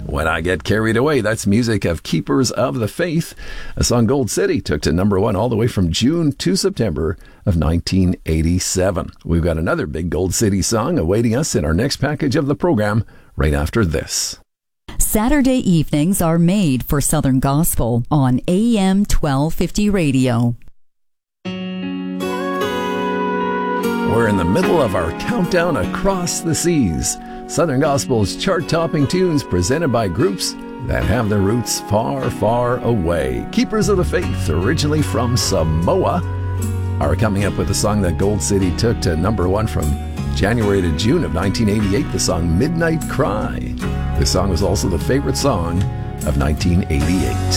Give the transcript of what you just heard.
When I Get Carried Away. That's music of Keepers of the Faith. A song Gold City took to number one all the way from June to September of 1987. We've got another big Gold City song awaiting us in our next package of the program right after this. Saturday evenings are made for Southern Gospel on AM 1250 radio. We're in the middle of our countdown across the seas. Southern Gospel's chart-topping tunes presented by groups that have their roots far, far away. Keepers of the Faith, originally from Samoa, are coming up with a song that Gold City took to number one from January to June of 1988, the song Midnight Cry. This song was also the favorite song of 1988.